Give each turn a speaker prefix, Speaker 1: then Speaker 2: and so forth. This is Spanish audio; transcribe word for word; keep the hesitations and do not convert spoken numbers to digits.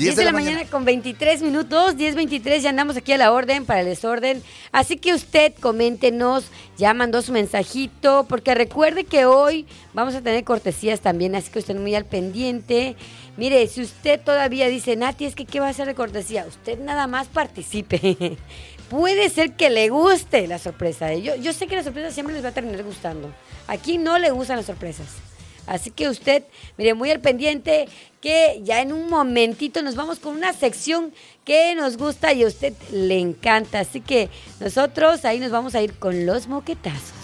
Speaker 1: diez de la mañana con veintitrés minutos, diez veintitrés, ya andamos aquí a la orden para el desorden. Así que usted coméntenos, ya mandó su mensajito, porque recuerde que hoy vamos a tener cortesías también, así que usted muy al pendiente. Mire, si usted todavía dice, Nati, es que ¿qué va a hacer de cortesía? Usted nada más participe. Puede ser que le guste la sorpresa. Yo, yo sé que la sorpresa siempre les va a terminar gustando. Aquí no le gustan las sorpresas. Así que usted, mire, muy al pendiente, que ya en un momentito nos vamos con una sección que nos gusta y a usted le encanta. Así que nosotros ahí nos vamos a ir con los moquetazos.